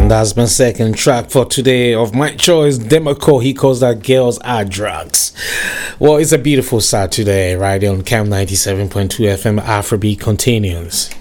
That's my second track for today of my choice, Demarco. He calls that Girls Are Drugs. Well, it's a beautiful Saturday right on Cam 97.2 FM. Afrobeat continues.